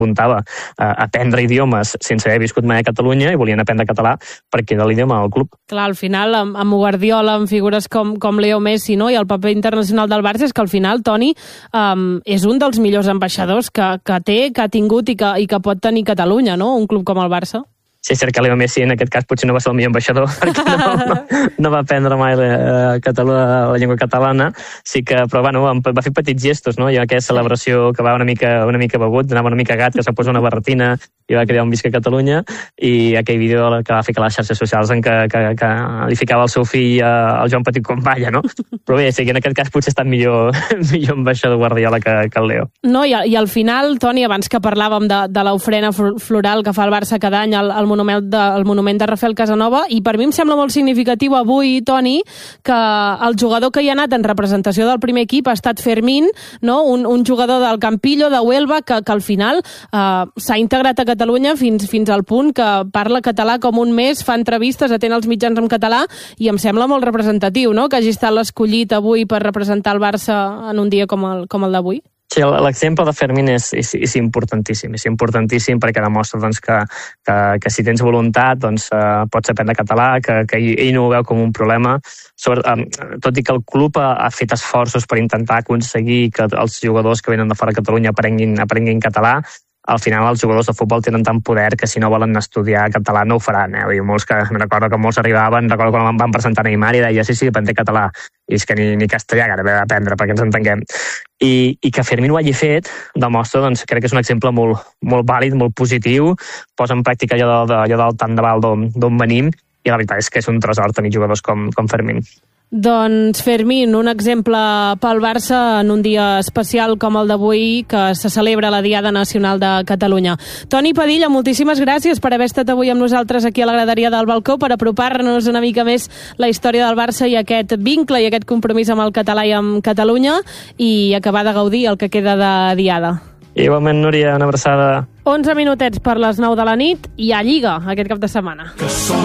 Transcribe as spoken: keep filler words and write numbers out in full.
apuntava a aprendre idiomes sense haver viscut mai a Catalunya i volien aprendre català perquè era l'idioma del club. Clar, al final, amb, amb Guardiola, amb figures com, com Leo Messi, no? I el paper internacional del Barça, és que al final, Toni, um, és un dels millors ambaixadors que, que té, que ha tingut i que, i que pot tenir Catalunya, no? Un club com el Barça. Sí, és cert que Leo Messi en aquest cas potser no va ser el millor ambaixador perquè no, no, no va aprendre mai la, la llengua catalana, sí que, però bueno, va fer petits gestos, no? Hi ha aquesta celebració que va una mica, una mica begut, anava una mica gat, que s'ha posat una barretina i va cridar un visca a Catalunya, i aquell vídeo que va ficar a les xarxes socials en què, que, que li ficava el seu fill al Joan Petit com balla, no? Però bé, sí que en aquest cas potser ha estat millor, millor ambaixador Guardiola que, que el Leo. No, i, i al final, Toni, abans que parlàvem de, de l'ofrena floral que fa el Barça cada any al, al monument de, el monument de Rafael Casanova, i per mi em sembla molt significatiu avui, Toni, que el jugador que hi ha anat en representació del primer equip ha estat Fermín, no? un, un jugador del Campillo, de Huelva, que, que al final eh, s'ha integrat a Catalunya fins, fins al punt que parla català com un mes, fa entrevistes, atén els mitjans en català, i em sembla molt representatiu, no?, que hagi estat l'escollit avui per representar el Barça en un dia com el, com el d'avui. Sí, l'exemple de Fermín és, és, és importantíssim, és importantíssim perquè demostra doncs, que, que, que si tens voluntat doncs, uh, pots aprendre català, que, que ell, ell no ho veu com un problema. Sobre, um, tot i que el club ha, ha fet esforços per intentar aconseguir que els jugadors que venen de fora de Catalunya aprenguin, aprenguin català, al final els jugadors de futbol tenen tant poder que si no volen estudiar català no ho faran. Eh? I molts que, recordo que molts arribaven, recordo quan van presentar Neymar i deia sí, sí, aprendré català. I és que ni, ni castellà que haver d'aprendre perquè ens entenguem. I, i que Fermín ho hagi fet demostra, doncs, crec que és un exemple molt, molt vàlid, molt positiu, posa en pràctica allò, de, allò del tant de val d'on venim, i la veritat és que és un tresor tenir jugadors com, com Fermín. Doncs Fermín, un exemple pel Barça en un dia especial com el d'avui, que se celebra la Diada Nacional de Catalunya. Toni Padilla, moltíssimes gràcies per haver estat avui amb nosaltres aquí a la graderia del balcó per apropar-nos una mica més la història del Barça i aquest vincle i aquest compromís amb el català i amb Catalunya, i acabar de gaudir el que queda de Diada. Igualment, Núria, una abraçada. onze minutets per les nou de la nit i a Lliga aquest cap de setmana.